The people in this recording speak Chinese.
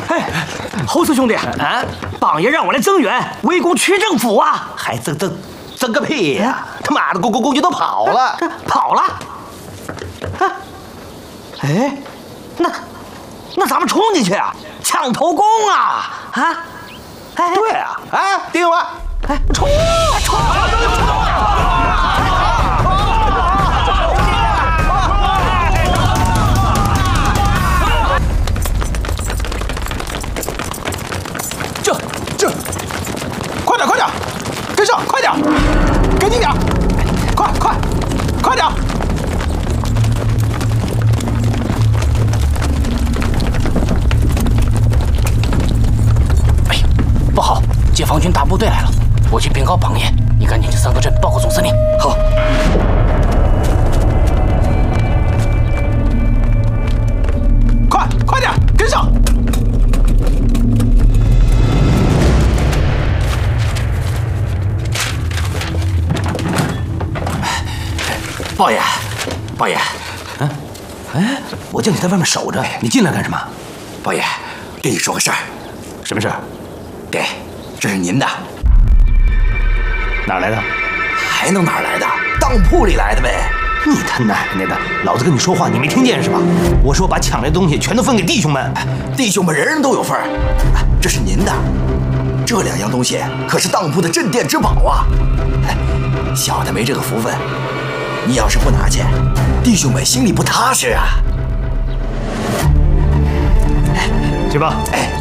哎，侯四兄弟啊，榜爷让我来增援，围攻区政府啊！ 还增个屁呀！他妈的，公爵都跑了， 跑了。啊，哎，那咱们冲进去啊，抢头功啊！啊，哎， 对啊，哎，弟兄们， 哎，冲啊冲啊！ 这，快点，跟上，快点，跟紧点，快点！ 哎呀，不好，解放军大部队来了！我去禀告榜爷，你赶紧去三个镇报告总司令。 好。快点，跟上！ 豹爷，哎，我叫你在外面守着，你进来干什么？ 豹爷，跟你说个事儿。 什么事儿？ 给，这是您的。 哪儿来的？ 还能哪儿来的？当铺里来的呗。 你他奶奶的！老子跟你说话，你没听见是吧？我说把抢来的东西全都分给弟兄们， 弟兄们人人都有份儿。这是您的，这2样东西可是当铺的镇店之宝啊！小的没这个福分，你要是不拿去，弟兄们心里不踏实啊。 去吧。 哎。